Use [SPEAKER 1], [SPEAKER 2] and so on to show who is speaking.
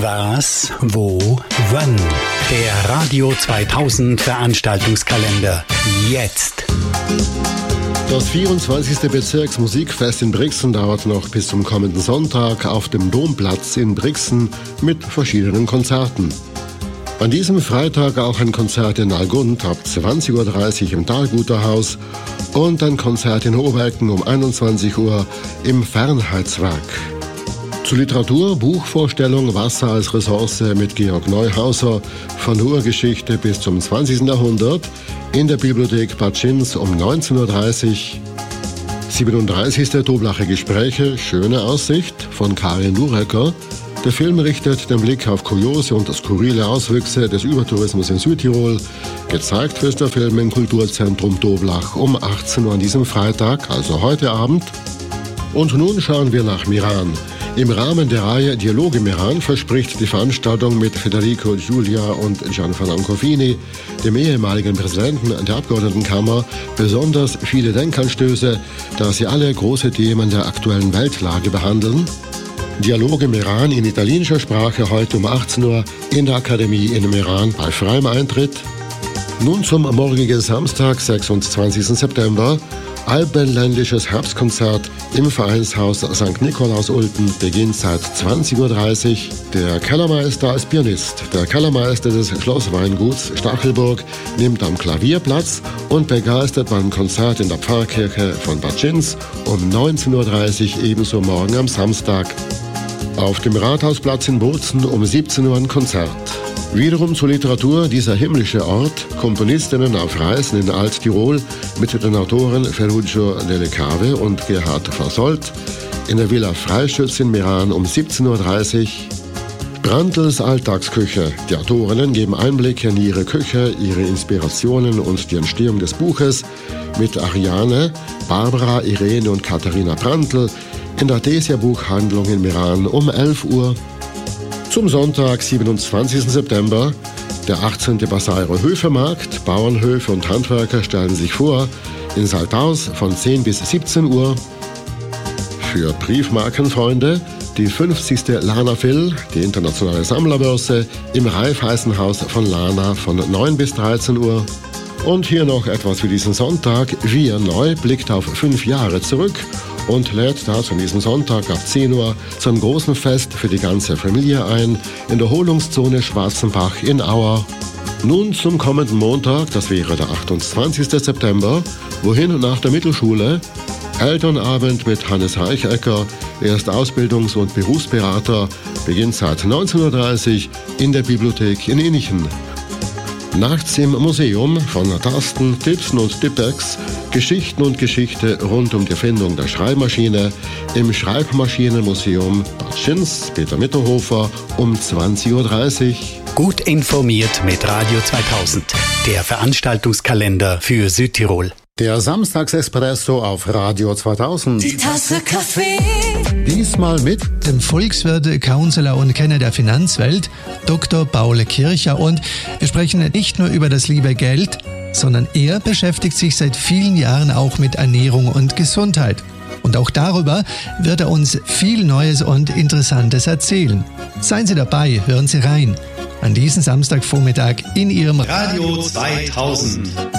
[SPEAKER 1] Was, wo, wann? Der Radio 2000 Veranstaltungskalender. Jetzt.
[SPEAKER 2] Das 24. Bezirksmusikfest in Brixen dauert noch bis zum kommenden Sonntag auf dem Domplatz in Brixen mit verschiedenen Konzerten. An diesem Freitag auch ein Konzert in Algund ab 20.30 Uhr im Talguterhaus und ein Konzert in Hohecken um 21 Uhr im Fernheitswerk. Zur Literatur, Buchvorstellung Wasser als Ressource mit Georg Neuhauser von der Urgeschichte bis zum 20. Jahrhundert in der Bibliothek Bad Schinz um 19.30 Uhr. 37. Doblacher Gespräche, Schöne Aussicht von Karin Durecker. Der Film richtet den Blick auf kuriose und skurrile Auswüchse des Übertourismus in Südtirol. Gezeigt wird der Film im Kulturzentrum Doblach um 18 Uhr an diesem Freitag, also heute Abend. Und nun schauen wir nach Meran. Im Rahmen der Reihe Dialoge Meran verspricht die Veranstaltung mit Federico Giulia und Gianfranco Fini, dem ehemaligen Präsidenten der Abgeordnetenkammer, besonders viele Denkanstöße, da sie alle große Themen der aktuellen Weltlage behandeln. Dialoge Meran in italienischer Sprache heute um 18 Uhr in der Akademie in Meran bei freiem Eintritt. Nun zum morgigen Samstag, 26. September. Alpenländisches Herbstkonzert im Vereinshaus St. Nikolaus-Ulten beginnt seit 20.30 Uhr. Der Kellermeister als Pianist. Der Kellermeister des Schlossweinguts Stachelburg nimmt am Klavier Platz und begeistert beim Konzert in der Pfarrkirche von Bad Schinz um 19.30 Uhr, ebenso morgen am Samstag. Auf dem Rathausplatz in Bozen um 17 Uhr ein Konzert. Wiederum zur Literatur dieser himmlische Ort, Komponistinnen auf Reisen in Alttirol mit den Autoren Ferruccio Delle Cave und Gerhard Fasold in der Villa Freischütz in Meran um 17.30 Uhr. Brandls Alltagsküche. Die Autorinnen geben Einblicke in ihre Küche, ihre Inspirationen und die Entstehung des Buches mit Ariane, Barbara, Irene und Katharina Brandl in der Desia-Buchhandlung in Meran um 11 Uhr. Zum Sonntag, 27. September, der 18. Basairo Höfemarkt. Bauernhöfe und Handwerker stellen sich vor in Salthaus von 10 bis 17 Uhr. Für Briefmarkenfreunde die 50. Lana Phil, die internationale Sammlerbörse, im Raiffeisenhaus von Lana von 9 bis 13 Uhr. Und hier noch etwas für diesen Sonntag. Wir neu blickt auf 5 Jahre zurück und lädt dazu an diesem Sonntag ab 10 Uhr zum großen Fest für die ganze Familie ein in der Erholungszone Schwarzenbach in Auer. Nun zum kommenden Montag, das wäre der 28. September, wohin nach der Mittelschule. Elternabend mit Hannes Reichecker, er ist Ausbildungs- und Berufsberater, beginnt seit 19.30 Uhr in der Bibliothek in Innichen. Nachts im Museum von Tasten, Tipsen und Tippex, Geschichten und Geschichte rund um die Erfindung der Schreibmaschine im Schreibmaschinenmuseum Bad Schinz, Peter Mitterhofer, um 20.30 Uhr.
[SPEAKER 1] Gut informiert mit Radio 2000, der Veranstaltungskalender für Südtirol.
[SPEAKER 2] Der Samstagsespresso auf Radio 2000.
[SPEAKER 3] Die Tasse Kaffee.
[SPEAKER 2] Diesmal mit
[SPEAKER 4] dem Volkswirt, Counselor und Kenner der Finanzwelt, Dr. Paul Kircher. Und wir sprechen nicht nur über das liebe Geld, sondern er beschäftigt sich seit vielen Jahren auch mit Ernährung und Gesundheit. Und auch darüber wird er uns viel Neues und Interessantes erzählen. Seien Sie dabei, hören Sie rein. An diesem Samstagvormittag in Ihrem
[SPEAKER 5] Radio 2000.